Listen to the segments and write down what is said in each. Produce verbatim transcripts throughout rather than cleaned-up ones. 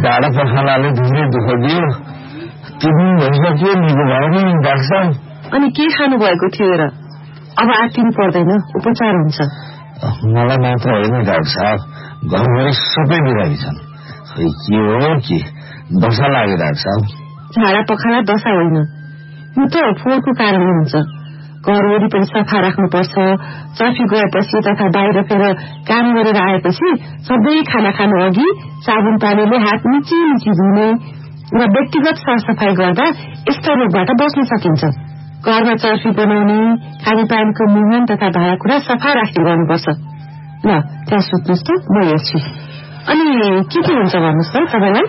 डाँडा पखालाले धेरै दुःख दियो। तिमी भइसक्यो निको भयो नि डाक्टर साहब। अनि के खानु भएको थियो र? अब आत्तिनु पर्दैन, उपचार हुन्छ। मलाई मात्र होइन डाक्टर साहब, घरभरि सबै बिरामी छन्। खै के हो कि दशा लाग्यो डाक्टर साहब। झाडा पखाला दशा होइन, यो त फोहोरको कारणले हुन्छ। घर वरिपरि सफा राख्नुपर्छ। चर्फी गएपछि तथा बाहिर फेर काम गरेर आएपछि सधैँ खाना खानु अघि साबुन पानीले हात मिची मिची धुने र व्यक्तिगत सरसफाई गर्दा यस्ता रोगबाट बच्न सकिन्छ। घरमा चर्फी बनाउने, खानेपानीको मुहान तथा भाँडाकुँडा सफा राख्ने गर्नुपर्छ। ल त्यहाँ सुत्नुहोस् त, म हेर्छु। अनि के के हुन्छ भन्नुहोस् त तपाईँलाई?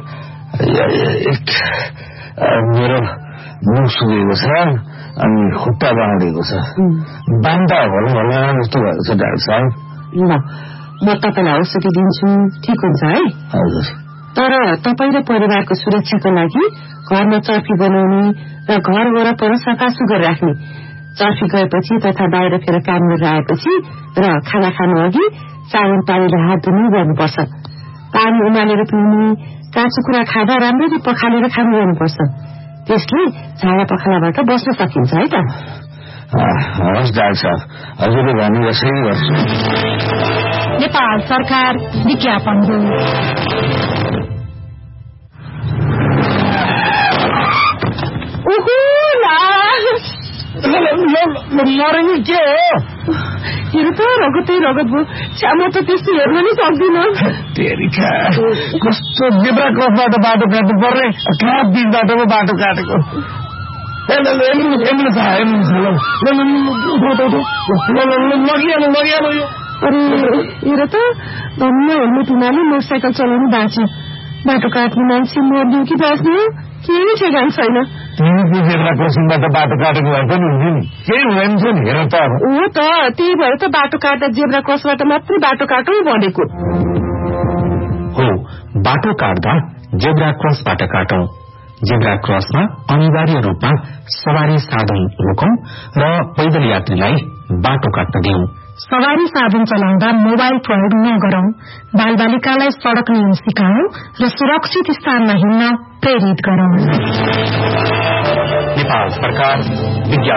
मेरो मुख सुकेको छ अनि खुट्टा बाँडेको छ। बान्दा होला होला जस्तो भएको छ डाक्टर साहब। ल म तपाईँलाई औषधि दिन्छु, ठिक हुन्छ है? हजुर। तर तपाईँ र परिवारको सुरक्षाको लागि घरमा चर्फी बनाउने र घर वरपर सफा सुग्घर राख्ने, चर्फी गएपछि तथा बाहिर फेर काम गरेर आएपछि र खाना खानु अघि साबुन पानीले हात धुनु गर्नुपर्छ। पानी उमालेर पिउने, काँचो कुरा खाँदा राम्ररी पखालेर खानु गर्नुपर्छ। त्यसले झाडा पखालाबाट बस्न सकिन्छ है त। हवस् डाक्टर साहब, हजुरले भने जसै गर्छु। नेपाल सरकार विज्ञापन हो। मरेनी के हो? हेर त रगतै रगत भयो। म त त्यस्तो हेर्न नि सक्दिनँ। कस्तो जेब्रा क्रसबाट बाटो काट्नु पर्ने, कहाँ बिच बाटोको बाटो काटेको। अरे हेर त धन्न हेल्मेट हुनाले मोटरसाइकल चलाउनु बाँच्यो। बाटो काट्ने मान्छे मर्ने कि बाँच्ने हो केही ठेगान छैन। तिमी जेब्रा क्रसिङबाट बाटो काटेको भए पनि हुन्थ्यो नि, केही हुँदैन थियो नि। हेर त हो त, त्यही भएर त बाटो काट्दा जेब्रा क्रसबाट मात्रै बाटो काटौँ भनेको हो। बाटो काट्दा जेब्रा क्रसबाट काटौं। जेब्रा क्रसमा अनिवार्य रूपमा सवारी साधन रोकौं र पैदल यात्रीलाई बाटो काट्न दिउँ। सवारी साधन चलाउँदा मोबाइल प्रयोग नगरौं। बालबालिकालाई सड़क नियम सिकाउँ र सुरक्षित स्थानमा हिँड्न प्रेरित गरौं। नेपाल सरकार विज्ञापन